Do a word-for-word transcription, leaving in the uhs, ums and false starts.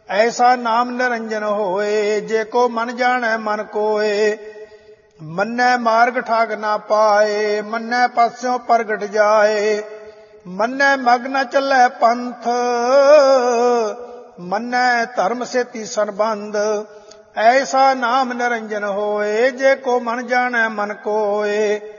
ऐसा नाम निरंजन होए, जे को मन जाने मन कोए। मन्नै मार्ग ठाक ना पाए, मन्नै पास्यों प्रगट जाए। मन्नै मग न चलै पंथ, मन्नै धर्म सेती संबंध। ऐसा नाम निरंजन होए, जे को मन जाने मन कोए।